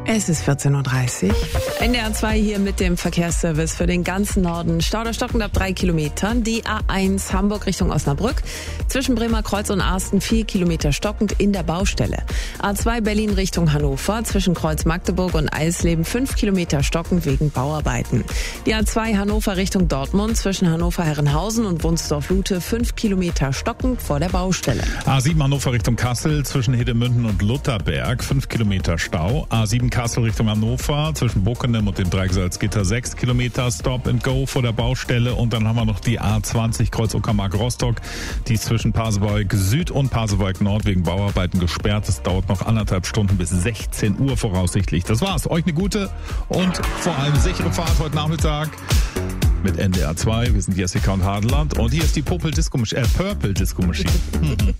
Es ist 14.30 Uhr. NDR 2 hier mit dem Verkehrsservice für den ganzen Norden. Stau stockend ab 3 Kilometern. Die A1 Hamburg Richtung Osnabrück. Zwischen Bremer Kreuz und Arsten 4 Kilometer stockend in der Baustelle. A2 Berlin Richtung Hannover. Zwischen Kreuz Magdeburg und Eisleben 5 Kilometer stockend wegen Bauarbeiten. Die A2 Hannover Richtung Dortmund. Zwischen Hannover Herrenhausen und Wunsdorf-Lute 5 Kilometer stockend vor der Baustelle. A7 Hannover Richtung Kassel. Zwischen Hedemünden und Lutherberg 5 Kilometer Stau. A7 Kassel Richtung Hannover, zwischen Bockenem und dem Dreieck Salzgitter 6 Kilometer Stop and Go vor der Baustelle. Und dann haben wir noch die A20 Kreuz Uckermark-Rostock, die ist zwischen Pasewalk Süd und Pasewalk Nord wegen Bauarbeiten gesperrt. Es dauert noch 1,5 Stunden bis 16 Uhr voraussichtlich. Das war's. Euch eine gute und vor allem sichere Fahrt heute Nachmittag mit NDR 2. Wir sind Jessica und Hadeland und hier ist die Purple Disco Machine.